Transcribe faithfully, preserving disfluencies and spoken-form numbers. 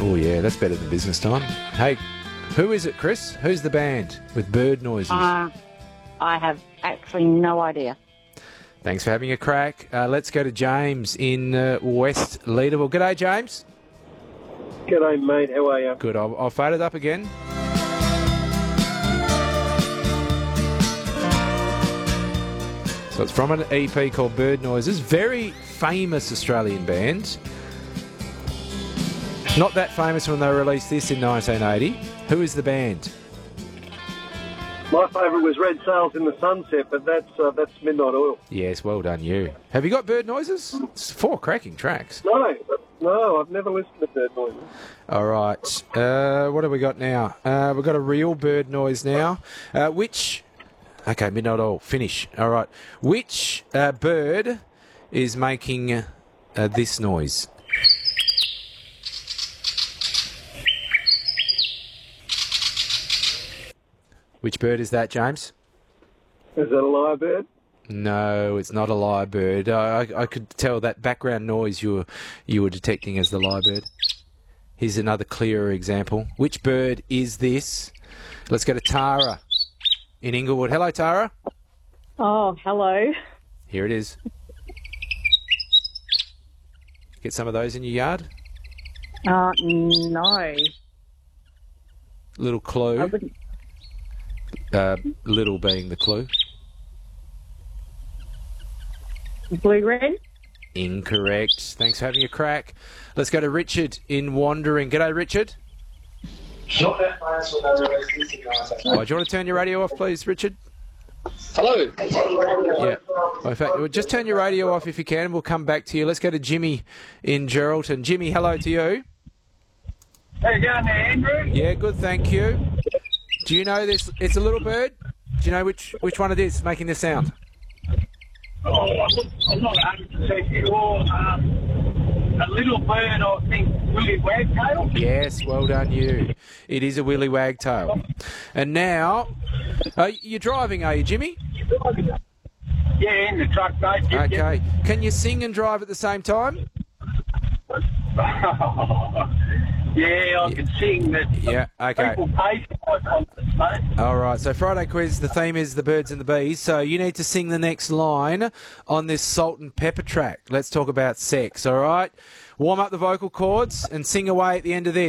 Oh, yeah, that's better than business time. Hey, who is it, Chris? Who's the band with bird noises? Uh, I have actually no idea. Thanks for having a crack. Uh, let's go to James in uh, West Leederville. G'day, James. G'day, mate. How are you? Good. I'll, I'll fade it up again. So it's from an E P called Bird Noises. Very famous Australian band. Not that famous when they released this in nineteen eighty. Who is the band? My favourite was Red Sails in the Sunset, but that's uh, that's Midnight Oil. Yes, well done you. Have you got Bird Noises? It's four cracking tracks. No, no, I've never listened to Bird Noises. All right. Uh, what have we got now? Uh, we've got a real bird noise now. Uh, which... Okay, Midnight Oil. Finish. All right. Which uh, bird is making uh, this noise? Which bird is that, James? Is that a lyrebird? No, it's not a lyrebird. I, I, I could tell that background noise you were, you were detecting as the lyrebird. Here's another clearer example. Which bird is this? Let's go to Tara in Inglewood. Hello, Tara. Oh, hello. Here it is. Get some of those in your yard? Uh, no. Little clue. I wouldn't. Uh, little being the clue. Blue wren? Incorrect. Thanks for having a crack. Let's go to Richard in Wandering. G'day, Richard. Not that fast when they release this in nineteen eighty. Oh, do you want to turn your radio off, please, Richard? Hello. Yeah. Well, in fact, well, just turn your radio off if you can, and we'll come back to you. Let's go to Jimmy in Geraldton. Jimmy, hello to you. How you going there, Andrew? Yeah, good, thank you. Do you know this? It's a little bird. Do you know which, which one it is making this sound? Oh, I'm not one hundred percent sure. Um, a little bird, I think, Willie Wagtail. Yes, well done you. It is a willy wagtail. And now, uh, you're driving, are you, Jimmy? Yeah, in the truck, mate. Yep, Okay. Can you sing and drive at the same time? yep. Yeah, I can sing, but Yeah, okay. people pay for my concerts, mate. All right, so Friday quiz, the theme is the birds and the bees. So you need to sing the next line on this salt and pepper track. Let's talk about sex, all right? Warm up the vocal cords and sing away at the end of this.